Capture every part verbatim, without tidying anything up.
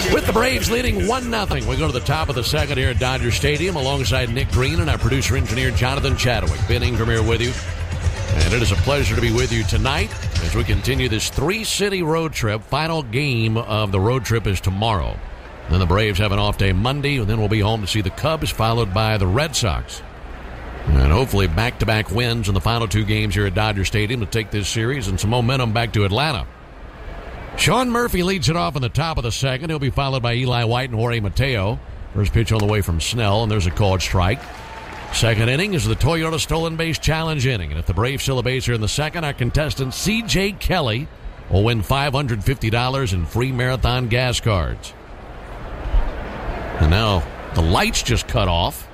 With the Braves leading one nothing, we go to the top of the second here at Dodger Stadium alongside Nick Green and our producer-engineer Jonathan Chadwick. Ben Ingram here with you. And it is a pleasure to be with you tonight as we continue this three-city road trip. Final game of the road trip is tomorrow. Then the Braves have an off day Monday, and then we'll be home to see the Cubs, followed by the Red Sox. And hopefully back-to-back wins in the final two games here at Dodger Stadium to take this series and some momentum back to Atlanta. Sean Murphy leads it off in the top of the second. He'll be followed by Eli White and Jorge Mateo. First pitch on the way from Snell, and there's a called strike. Second inning is the Toyota Stolen Base Challenge inning. And if the Braves steal a base here in the second, our contestant C J Kelly will win five hundred fifty dollars in free Marathon gas cards. And now the lights just cut off.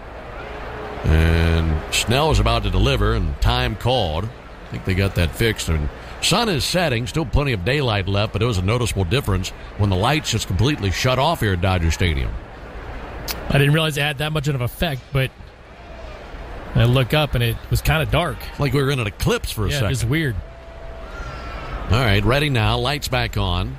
And Snell is about to deliver, and time called. I think they got that fixed. And sun is setting, still plenty of daylight left, but it was a noticeable difference when the lights just completely shut off here at Dodger Stadium. I didn't realize it had that much of an effect, but I look up and it was kind of dark. Like we were in an eclipse for a yeah, second. It's weird. All right, ready now. Lights back on.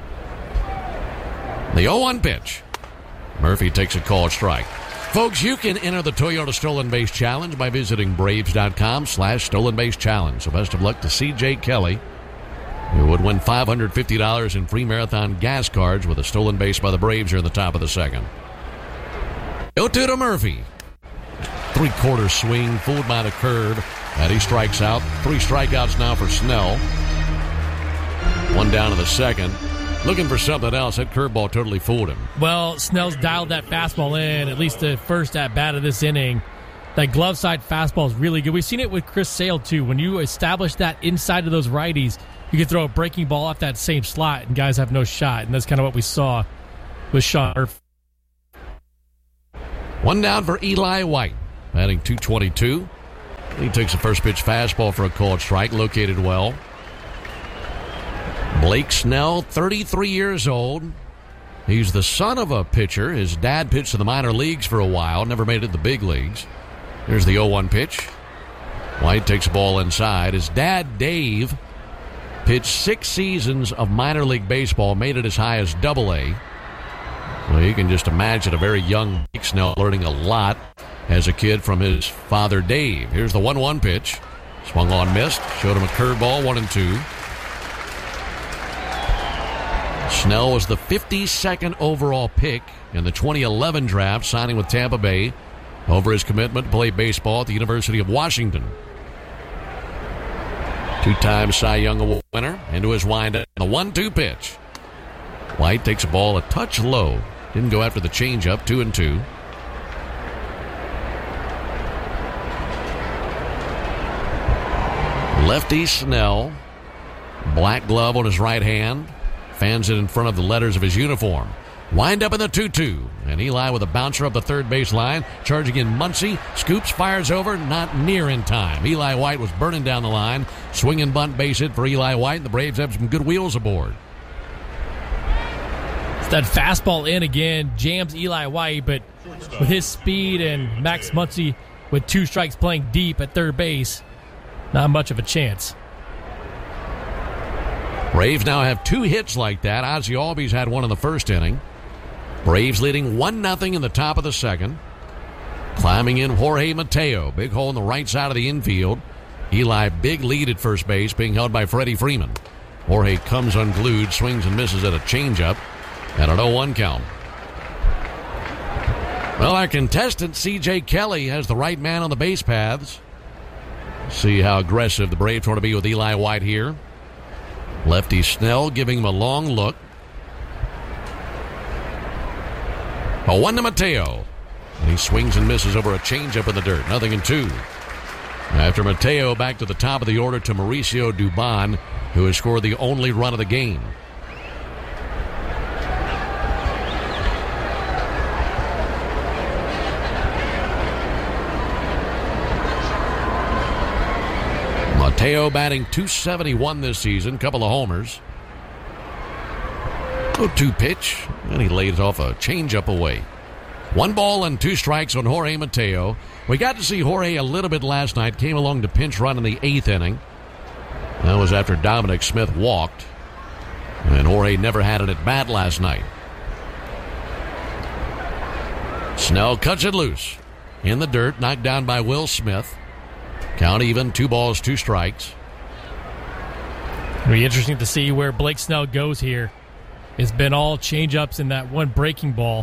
The oh one pitch. Murphy takes a called strike. Folks, you can enter the Toyota Stolen Base Challenge by visiting Braves.com slash Stolen Base Challenge. So best of luck to C J Kelly, who would win five hundred fifty dollars in free Marathon gas cards with a stolen base by the Braves here in the top of the second. oh two to Murphy. Three-quarter swing, fooled by the curve, and he strikes out. Three strikeouts now for Snell. One down in the second. Looking for something else. That curveball totally fooled him. Well, Snell's dialed that fastball in, at least the first at-bat of this inning. That glove side fastball is really good. We've seen it with Chris Sale, too. When you establish that inside of those righties, you can throw a breaking ball off that same slot, and guys have no shot. And that's kind of what we saw with Sean Murphy. One down for Eli White, batting two twenty-two. He takes the first pitch fastball for a called strike, located well. Blake Snell, thirty-three years old. He's the son of a pitcher. His dad pitched in the minor leagues for a while, never made it to the big leagues. Here's the oh one pitch. White takes the ball inside. His dad, Dave, pitched six seasons of minor league baseball, made it as high as double A. Well, you can just imagine a very young Blake Snell learning a lot as a kid from his father, Dave. Here's the one one pitch. Swung on, missed. Showed him a curveball, one and two. Snell was the fifty-second overall pick in the twenty eleven draft, signing with Tampa Bay over his commitment to play baseball at the University of Washington. Two-time Cy Young Award winner into his windup. The one two pitch. White takes a ball a touch low. Didn't go after the changeup, two and two. Lefty Snell, black glove on his right hand. Fans it in front of the letters of his uniform. Wind up in the two two. And Eli with a bouncer up the third base line. Charging in Muncy. Scoops, fires over. Not near in time. Eli White was burning down the line. Swing and bunt base hit for Eli White. The Braves have some good wheels aboard. It's that fastball in again. Jams Eli White, but with his speed and Max Muncy with two strikes playing deep at third base, not much of a chance. Braves now have two hits like that. Ozzie Albies had one in the first inning. Braves leading one nothing in the top of the second. Climbing in Jorge Mateo. Big hole in the right side of the infield. Eli, big lead at first base, being held by Freddie Freeman. Jorge comes unglued, swings and misses at a changeup, and an oh one count. Well, our contestant, C J Kelly, has the right man on the base paths. See how aggressive the Braves want to be with Eli White here. Lefty Snell giving him a long look. A one to Mateo. And he swings and misses over a changeup in the dirt. Nothing in two. After Mateo, back to the top of the order to Mauricio Dubon, who has scored the only run of the game. Mateo batting two seventy-one this season, couple of homers. oh two pitch, and he laid off a changeup away. One ball and two strikes on Jorge Mateo. We got to see Jorge a little bit last night, came along to pinch run in the eighth inning. That was after Dominic Smith walked, and Jorge never had it at bat last night. Snell cuts it loose. In the dirt, knocked down by Will Smith. Count even, two balls, two strikes. It'll be interesting to see where Blake Snell goes here. It's been all change-ups in that one breaking ball.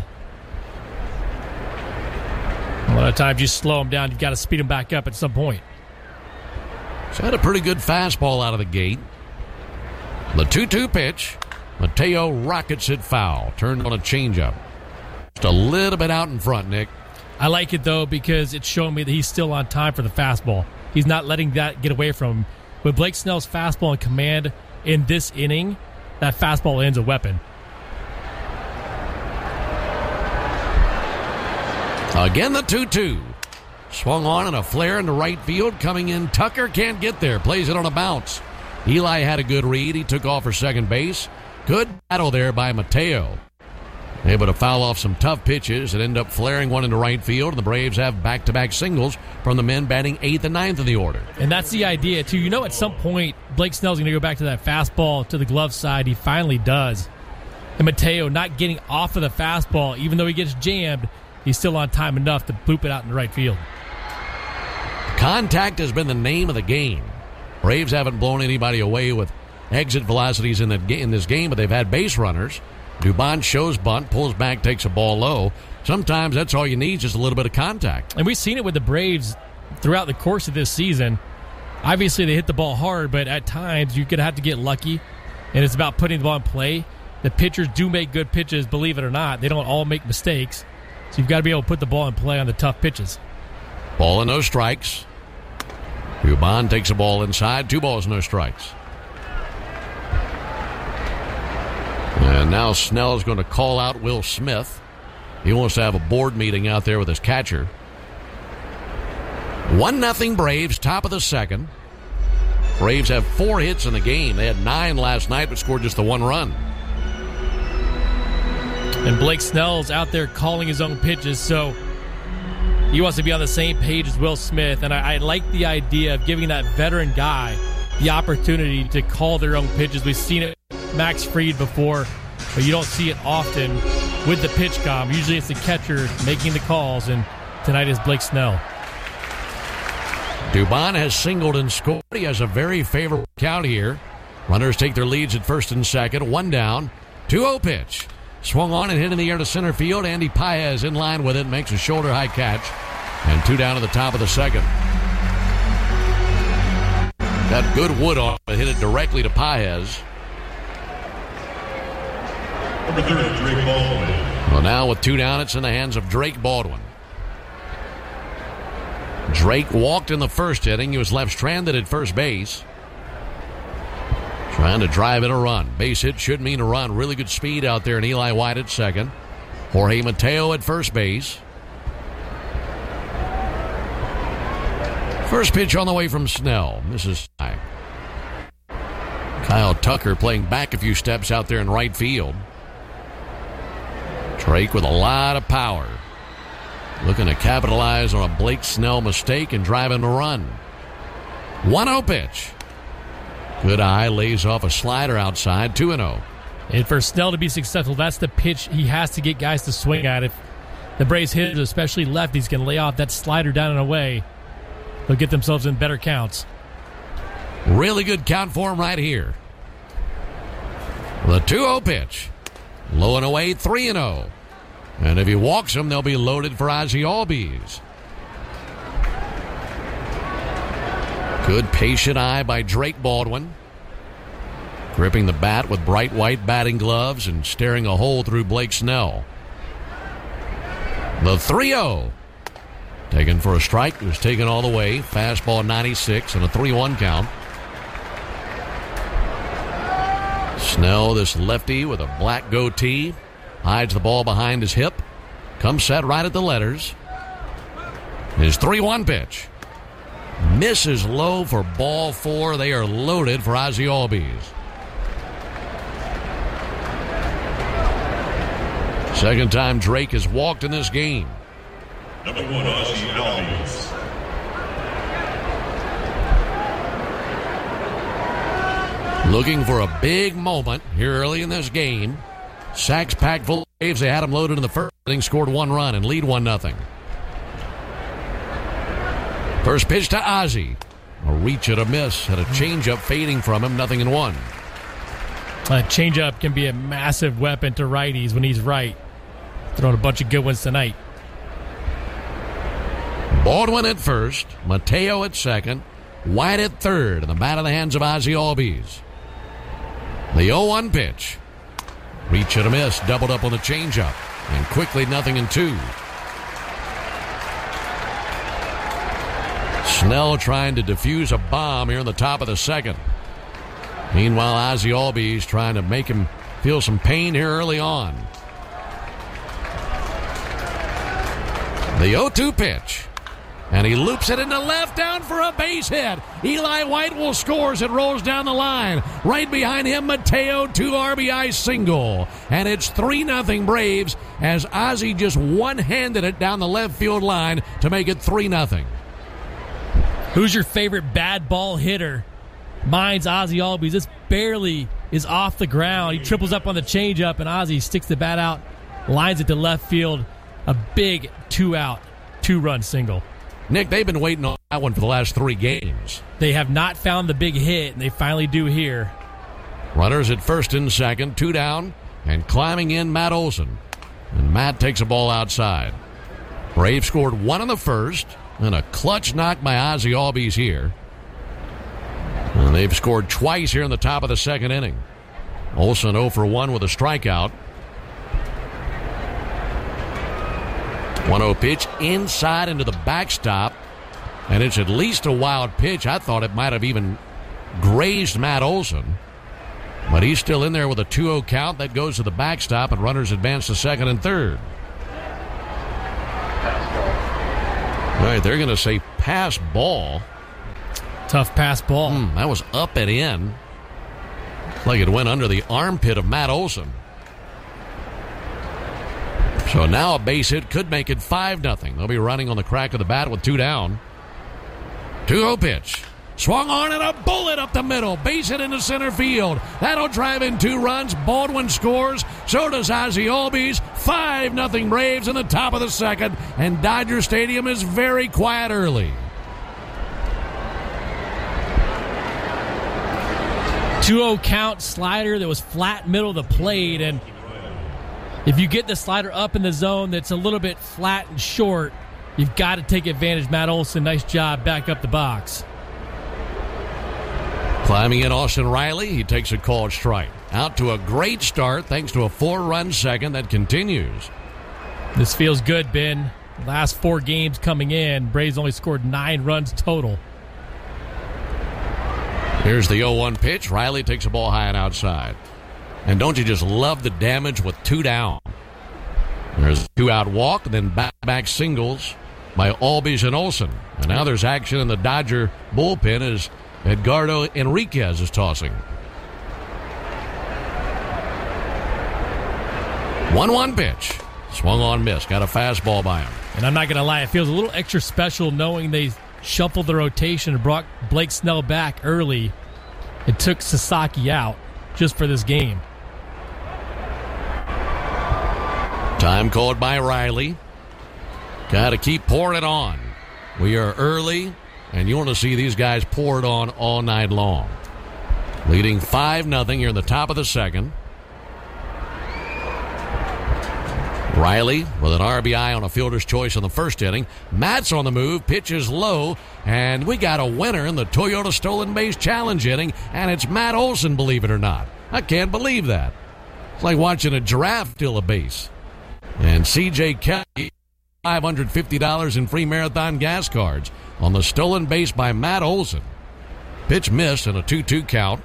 A lot of times you slow him down, you've got to speed him back up at some point. He's had a pretty good fastball out of the gate. The two two pitch. Mateo rockets it foul. Turned on a changeup. Just a little bit out in front, Nick. I like it, though, because it's showing me that he's still on time for the fastball. He's not letting that get away from him. With Blake Snell's fastball in command in this inning, that fastball ends a weapon. Again, the two two. Swung on and a flare into right field. Coming in, Tucker can't get there. Plays it on a bounce. Eli had a good read. He took off for second base. Good battle there by Mateo. Able to foul off some tough pitches and end up flaring one into right field. And the Braves have back-to-back singles from the men batting eighth and ninth in the order. And that's the idea, too. You know, at some point, Blake Snell's going to go back to that fastball to the glove side. He finally does. And Mateo not getting off of the fastball, even though he gets jammed, he's still on time enough to boop it out in the right field. Contact has been the name of the game. Braves haven't blown anybody away with exit velocities in, that ga- in this game, but they've had base runners. Dubon shows bunt, pulls back, takes a ball low. Sometimes that's all you need, just a little bit of contact. And we've seen it with the Braves throughout the course of this season. Obviously, they hit the ball hard, but at times you're going to have to get lucky, and it's about putting the ball in play. The pitchers do make good pitches, believe it or not. They don't all make mistakes, so you've got to be able to put the ball in play on the tough pitches. Ball and no strikes. Dubon takes a ball inside, two balls, no strikes. And now Snell is going to call out Will Smith. He wants to have a board meeting out there with his catcher. one nothing Braves, top of the second. Braves have four hits in the game. They had nine last night, but scored just the one run. And Blake Snell's out there calling his own pitches, so he wants to be on the same page as Will Smith. And I, I like the idea of giving that veteran guy the opportunity to call their own pitches. We've seen it with Max Fried before, but you don't see it often with the pitch com. Usually it's the catcher making the calls, and tonight is Blake Snell. Dubon has singled and scored. He has a very favorable count here. Runners take their leads at first and second. One down. two oh pitch. Swung on and hit in the air to center field. Andy Paez in line with it. Makes a shoulder-high catch. And two down to the top of the second. Got good wood on it, but hit it directly to Paez. Number thirty, Drake Baldwin. Well, now with two down, it's in the hands of Drake Baldwin. Drake walked in the first inning. He was left stranded at first base. Trying to drive in a run. Base hit should mean a run. Really good speed out there, and Eli White at second. Jorge Mateo at first base. First pitch on the way from Snell. Misses high. Kyle Tucker playing back a few steps out there in right field. Drake with a lot of power. Looking to capitalize on a Blake Snell mistake and drive in a run. one oh pitch. Good eye, lays off a slider outside, two oh. And for Snell to be successful, that's the pitch he has to get guys to swing at. If the Braves hitters, especially lefties, can lay off that slider down and away, they'll get themselves in better counts. Really good count for him right here. The two oh pitch. Low and away, three oh. And if he walks them, they'll be loaded for Ozzie Albies. Good patient eye by Drake Baldwin. Gripping the bat with bright white batting gloves and staring a hole through Blake Snell. The three oh. Taken for a strike. It was taken all the way. Fastball ninety-six and a three one count. Snell, this lefty with a black goatee, hides the ball behind his hip. Comes set right at the letters. His three one pitch. Misses low for ball four. They are loaded for Ozzie Albies. Second time Drake has walked in this game. Number one, Ozzie Albies. Looking for a big moment here early in this game. Sacks packed full Braves, they had them loaded in the first inning, scored one run and lead one nothing. First pitch to Ozzie. A reach and a miss. Had a changeup fading from him, nothing in one. A changeup can be a massive weapon to righties when he's right. Throwing a bunch of good ones tonight. Baldwin at first, Mateo at second, White at third, and the bat in the hands of Ozzie Albies. The oh one pitch. Reach and a miss, doubled up on the changeup, and quickly nothing in two. Snell trying to defuse a bomb here in the top of the second. Meanwhile, Ozzie Albies trying to make him feel some pain here early on. The oh two pitch. And he loops it into left, down for a base hit. Eli White will score as it rolls down the line. Right behind him, Mateo, two R B I single. And it's three nothing Braves as Ozzie just one-handed it down the left field line to make it three nothing. Who's your favorite bad ball hitter? Mine's Ozzie Albies. This barely is off the ground. He triples up on the changeup, and Ozzie sticks the bat out, lines it to left field. A big two-out, two-run single. Nick, they've been waiting on that one for the last three games. They have not found the big hit, and they finally do here. Runners at first and second, two down, and climbing in Matt Olson. And Matt takes a ball outside. Braves scored one in the first, and a clutch knock by Ozzie Albies here. And they've scored twice here in the top of the second inning. Olson oh for one with a strikeout. one oh pitch inside into the backstop, and it's at least a wild pitch. I thought it might have even grazed Matt Olson, but he's still in there with a two oh count. That goes to the backstop, and runners advance to second and third. All right, they're going to say pass ball. Tough pass ball. Hmm, that was up and in. Like it went under the armpit of Matt Olson. So now a base hit could make it five nothing. They'll be running on the crack of the bat with two down. two oh pitch. Swung on and a bullet up the middle. Base hit into center field. That'll drive in two runs. Baldwin scores. So does Ozzie Albies. five nothing Braves in the top of the second. And Dodger Stadium is very quiet early. two oh count slider that was flat middle of the plate, and if you get the slider up in the zone that's a little bit flat and short, you've got to take advantage. Matt Olson, nice job back up the box. Climbing in Austin Riley, he takes a called strike. Out to a great start thanks to a four-run second that continues. This feels good, Ben. Last four games coming in, Braves only scored nine runs total. Here's the oh one pitch. Riley takes a ball high and outside. And don't you just love the damage with two down? There's a two-out walk, and then back-to-back singles by Albies and Olson. And now there's action in the Dodger bullpen as Edgardo Enriquez is tossing. one one pitch. Swung on, miss. Got a fastball by him. And I'm not going to lie, it feels a little extra special knowing they shuffled the rotation and brought Blake Snell back early. It took Sasaki out just for this game. Time called by Riley. Got to keep pouring it on. We are early, and you want to see these guys pour it on all night long. Leading five nothing here in the top of the second. Riley with an R B I on a fielder's choice in the first inning. Matt's on the move, pitches low, and we got a winner in the Toyota Stolen Base Challenge inning, and it's Matt Olson, believe it or not. I can't believe that. It's like watching a giraffe steal a base. And C J Kelly, five hundred fifty dollars in free marathon gas cards on the stolen base by Matt Olson. Pitch missed in a two two count.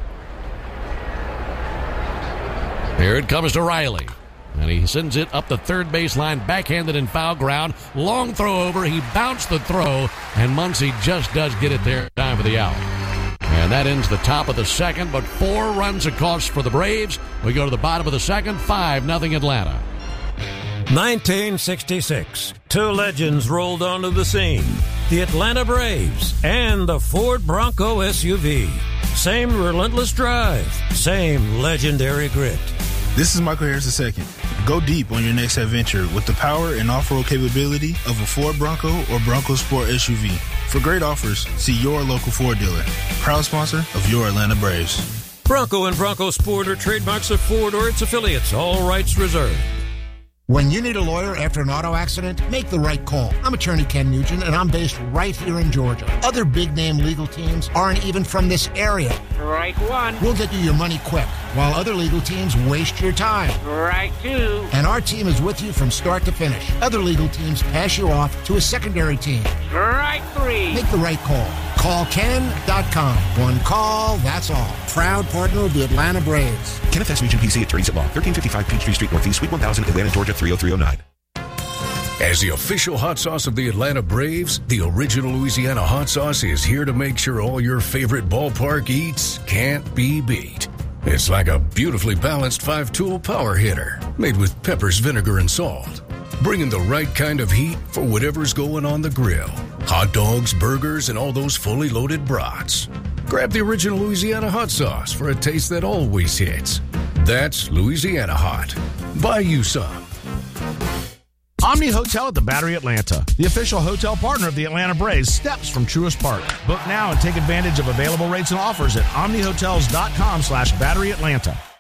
Here it comes to Riley. And he sends it up the third baseline, backhanded in foul ground. Long throw over. He bounced the throw, and Muncy just does get it there in time for the out. And that ends the top of the second, but four runs across for the Braves. We go to the bottom of the second, five nothing Atlanta. nineteen sixty-six. Two legends rolled onto the scene. The Atlanta Braves and the Ford Bronco S U V. Same relentless drive, same legendary grit. This is Michael Harris the second. Go deep on your next adventure with the power and off-road capability of a Ford Bronco or Bronco Sport S U V. For great offers, see your local Ford dealer. Proud sponsor of your Atlanta Braves. Bronco and Bronco Sport are trademarks of Ford or its affiliates. All rights reserved. When you need a lawyer after an auto accident, make the right call. I'm attorney Ken Nugent, and I'm based right here in Georgia. Other big-name legal teams aren't even from this area. Right one. We'll get you your money quick, while other legal teams waste your time. Right two. And our team is with you from start to finish. Other legal teams pass you off to a secondary team. Right three. Make the right call. Call Ken dot com. One call, that's all. Proud partner of the Atlanta Braves. Kenneth S. Nugent, P C, attorneys at law. thirteen fifty-five Peachtree Street Northeast, Suite one thousand, Atlanta, Georgia three oh three oh nine. As the official hot sauce of the Atlanta Braves, the original Louisiana hot sauce is here to make sure all your favorite ballpark eats can't be beat. It's like a beautifully balanced five-tool power hitter made with peppers, vinegar, and salt, bringing the right kind of heat for whatever's going on the grill. Hot dogs, burgers, and all those fully loaded brats. Grab the original Louisiana hot sauce for a taste that always hits. That's Louisiana Hot. Buy you some. Omni Hotel at the Battery Atlanta, the official hotel partner of the Atlanta Braves, steps from Truist Park. Book now and take advantage of available rates and offers at omnihotels.com slash Battery Atlanta.